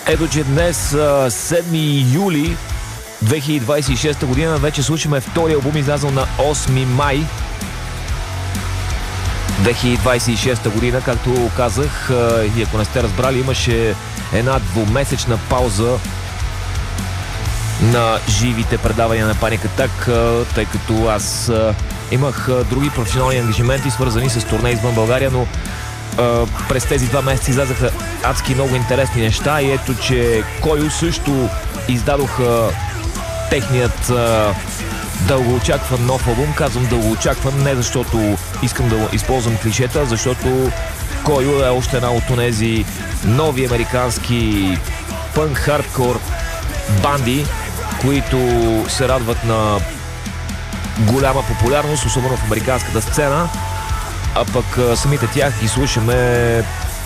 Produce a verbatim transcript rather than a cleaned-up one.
Ето, че днес, седми юли две хиляди двадесет и шеста година, вече слушаме втория албум, излязъл на осми май две хиляди двадесет и шеста година. Както казах, и ако не сте разбрали, имаше една двумесечна пауза на живите предавания на Panic Attack, тъй като аз имах други професионални ангажименти, свързани с турне извън България, но през тези два месеца излязаха адски много интересни неща и ето, че Койо също издадоха техният а, дългоочакван нов албум. Казвам дългоочакван не защото искам да използвам клишета, защото Койо е още една от тези нови американски пънк-хардкор банди, които се радват на голяма популярност, особено в американската сцена, а пък самите тях ги слушаме